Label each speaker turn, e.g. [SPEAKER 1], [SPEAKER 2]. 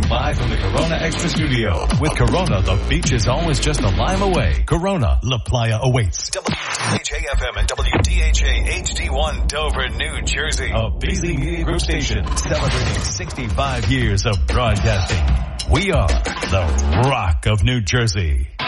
[SPEAKER 1] Live from the Corona Extra Studio. With Corona, the beach is always just a lime away. Corona, La Playa awaits.
[SPEAKER 2] WDHA-FM and WDHA HD1 Dover, New Jersey.
[SPEAKER 1] A Beasley Media Group station celebrating 65 years of broadcasting. We are the Rock of New Jersey.